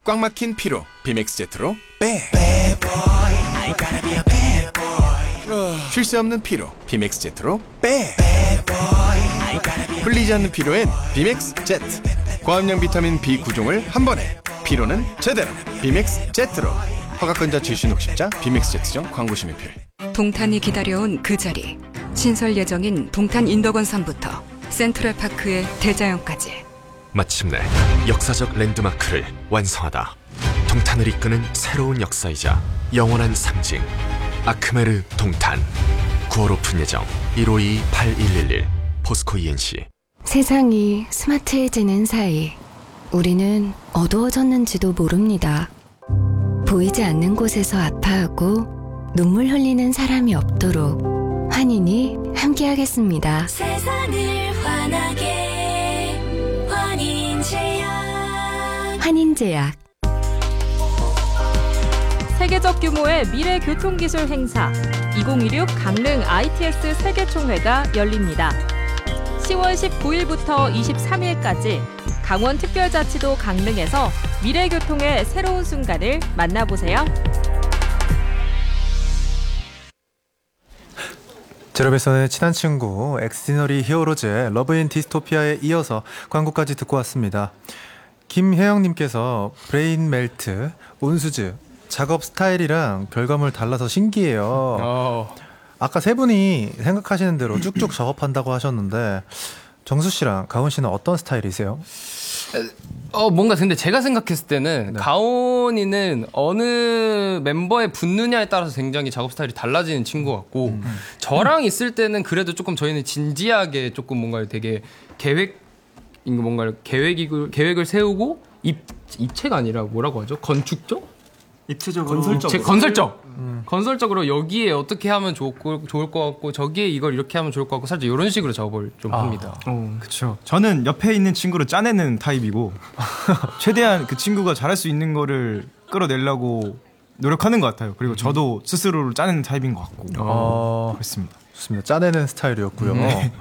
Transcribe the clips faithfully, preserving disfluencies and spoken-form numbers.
꽉 막힌 피로 비맥스 제트로 빼. 쉴 새 없는 피로 비맥스 제트로 빼. 풀리지 않는 피로엔 비맥스 제트. 고함량 비타민 비 구 종을 한 번에. 피로는 제대로 비맥스 제트로. 허가권자 출신 혹십자 비맥스 제트점 광고 심의필. 동탄이 기다려온 그 자리. 신설 예정인 동탄 인덕원삼부터 센트럴파크의 대자연까지. 마침내 역사적 랜드마크를 완성하다. 동탄을 이끄는 새로운 역사이자 영원한 상징. 아크메르 동탄. 구월 오픈 예정. 일오이 팔일일일 포스코 이엔씨. 세상이 스마트해지는 사이 우리는 어두워졌는지도 모릅니다. 보이지 않는 곳에서 아파하고 눈물 흘리는 사람이 없도록 환인이 함께하겠습니다. 세상을 환하게 환인제약. 환인제약. 세계적 규모의 미래 교통기술 행사 이천이십육 강릉 아이티엑스 세계총회가 열립니다. 시월 십구일부터 이십삼일까지 강원특별자치도 강릉에서 미래교통의 새로운 순간을 만나보세요. 제로베선의 친한 친구 엑스디너리 히어로즈의 러브 인 디스토피아에 이어서 광고까지 듣고 왔습니다. 김혜영님께서 브레인 멜트, 온수즈, 작업 스타일이랑 결과물 달라서 신기해요. 어. 아까 세 분이 생각하시는 대로 쭉쭉 작업한다고 하셨는데 정수 씨랑 가훈 씨는 어떤 스타일이세요? 어 뭔가 근데 제가 생각했을 때는 네. 가온이는 어느 멤버에 붙느냐에 따라서 굉장히 작업 스타일이 달라지는 친구 같고 음. 저랑 있을 때는 그래도 조금 저희는 진지하게 조금 뭔가 되게 계획 뭔가 계획을 계획을 세우고 입 입체가 아니라 뭐라고 하죠? 건축적? 입체적으로 건설적 제, 건설적 음. 건설적으로 여기에 어떻게 하면 좋고, 좋을 것 같고 저기에 이걸 이렇게 하면 좋을 것 같고 살짝 이런 식으로 작업을 좀 아. 합니다. 어, 그렇죠. 저는 옆에 있는 친구를 짜내는 타입이고 최대한 그 친구가 잘할 수 있는 거를 끌어내려고 노력하는 것 같아요. 그리고 저도 스스로를 짜내는 타입인 것 같고 어, 그렇습니다. 좋습니다. 짜내는 스타일이었고요. 네.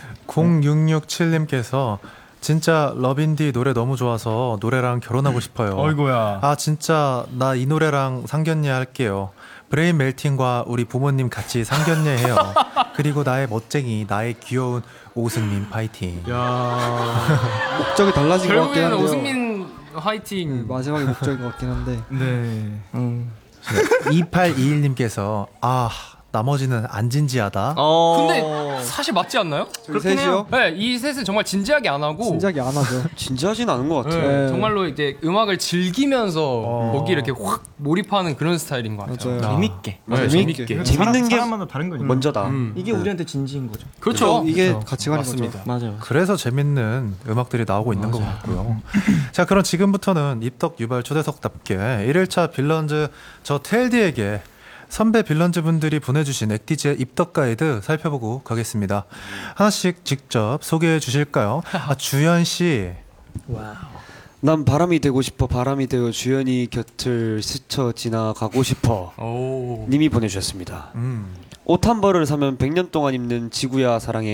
공육육칠님께서 진짜 러빈디 노래 너무 좋아서 노래랑 결혼하고 싶어요. 어이고야. 아 진짜 나 이 노래랑 상견례 할게요. 브레인 멜팅과 우리 부모님 같이 상견례 해요. 그리고 나의 멋쟁이, 나의 귀여운 오승민 파이팅. 야 목적이 달라진 것 같긴 한데요. 결국에는 오승민 화이팅. 네, 마지막에 목적인 것 같긴 한데. 네. 음. 이팔이일님께서 아 나머지는 안 진지하다. 어... 근데 사실 맞지 않나요? 그렇긴 해요. 네, 이 셋은 정말 진지하게 안 하고 진지하게 안 하죠. 진지하진 않은 것 같아요. 네, 네. 정말로 이제 음악을 즐기면서 어... 거기 이렇게 확 몰입하는 그런 스타일인 것 같아요. 맞아요. 재밌게. 네, 재밌게. 재밌게. 재밌는 게 사람마다 다른 거니까. 먼저다. 음. 이게 우리한테 진지인 거죠. 그렇죠. 이게 그렇죠. 가치관인 맞습니다. 거죠. 맞아요. 그래서 재밌는 음악들이 나오고 있는 것 같고요. 자, 그럼 지금부터는 입덕 유발 초대석답게 일 일차 빌런즈 저 텔디에게 선배 빌런즈 분들이 보내주신 액디즈의 입덕 가이드 살펴보고 가겠습니다. 하나씩 직접 소개해 주실까요? 아, 주연 씨. 와우. 난 바람이 되고 싶어. 바람이 되어 주연이 곁을 스쳐 지나가고 싶어. 오. 님이 보내주셨습니다. 음. 옷 한 벌을 사면 백 년 동안 입는 지구야 사랑해.